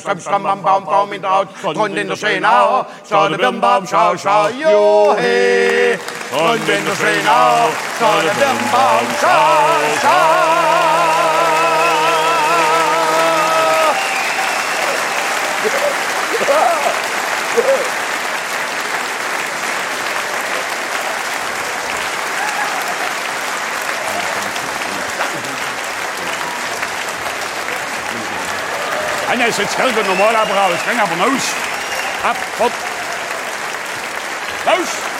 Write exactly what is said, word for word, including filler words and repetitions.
Skram, skram, bam, bam, bam, min drag. Grund den, du scener, så er det bim, bam, så, så, jo, hey. Grund den, du scener, så er det bim, bam, så, så. أنا ستخدم الموال أبغى وسكنا بنوش أب خط نوش